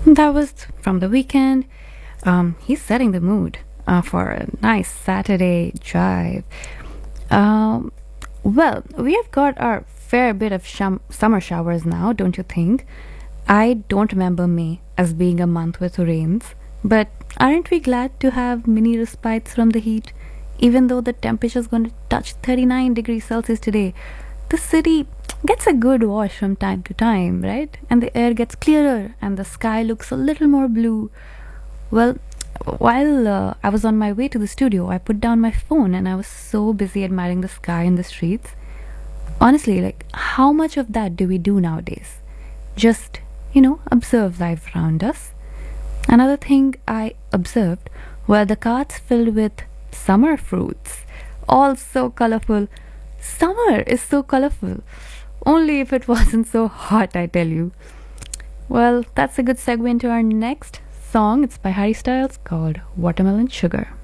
That was from The Weekend. He's setting the mood for a nice Saturday drive. Um, well, we have got our fair bit of summer showers now, don't you think? I don't remember May as being a month with rains, but aren't we glad to have mini respites from the heat? Even though the temperature is going to touch 39 degrees Celsius today, the city gets a good wash from time to time, right? And the air gets clearer and the sky looks a little more blue. Well, while I was on my way to the studio, I put down my phone and I was so busy admiring the sky and the streets. Honestly, like, how much of that do we do nowadays? Just, observe life around us. Another thing I observed were the carts filled with summer fruits, all so colorful. Summer is so colorful. Only if it wasn't so hot, I tell you. Well, that's a good segue into our next song. It's by Harry Styles called Watermelon Sugar.